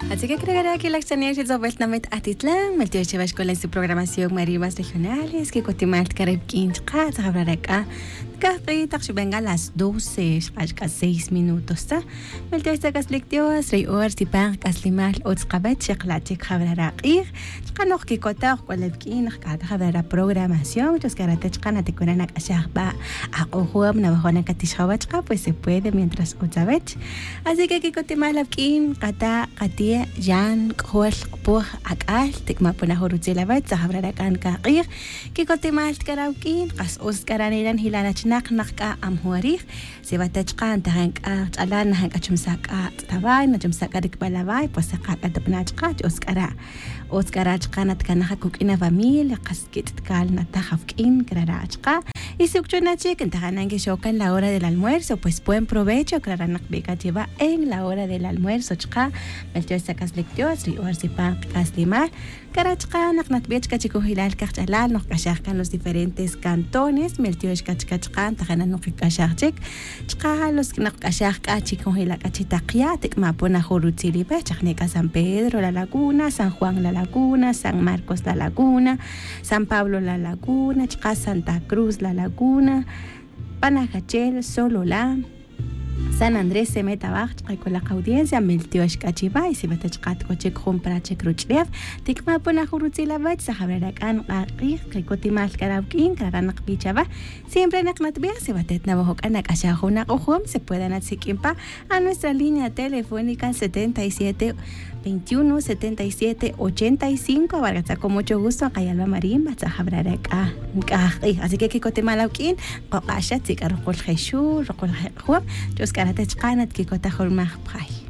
Así que creerá que la acciones es obviamente Atitlán, Meltio Chevas con su programación Marimas Regionales, que Cotimal Carib Quincha, habrá acá. Café, venga a las 12, hasta 6 minutos. Meltio esta caslectios, rey or si pan caslimal, otzkabet, checlachik, habrá ir. Chcanoch que cotar, cualquier habrá programación, los caratechcana te curan a cachaba a ojuam, navajona catishawachka, pues se puede mientras otzabet. Así que Cotimal Abkin, Kata, Katia, Jan, Hol, Poh, Akal, Tikmapona Horutzelabat, habrá can cair, que Cotimal Karaukin, as Oscaraneran Hilarach. Naknaka amhuarih sibatachkan tahanka alan hanka chumsaka tabay na chumsaka dikbalabay posaka kadapnachka Oscara chkanat kanaha kukina familia qaskit tkal natahafkin krarachka y sukchunachik tahanange shokan la hora del almuerzo pues buen provecho kraranak beka lleva en la hora del almuerzo chka meltio sakas lectios ri orsipa kaslimar karachka naknat bechka chiku hilal kachalal nos kashahkan los diferentes cantones meltio kachkan tahanan no kashachik chka los kashahka chiku hilal kachitakia tikmapona horutziliba chakneka San Pedro la Laguna, San Juan la Laguna, San Marcos la Laguna, San Pablo la Laguna, chka Santa Cruz la Laguna, Panajachel, Sololá, San Andrés se meta bajo con la audiencia Meltiosh Kachiba y si batachkat coche compra che cruchlev tikma pona jurutzila bat sahabra kan qaqi qikotimal karabkin karanak bichaba siempre nakmat bia se batet nabahok anak ashahuna qohom se pueden atsikimpa a nuestra línea telefónica 77 21 77 85 Vargatza con mucho gusto acá Alba Marín batsahabra ka qaqi así que qikotimal abkin qaqashat sikarqol kheshu rqol khum Karate chkanat ki kota khulmah bhay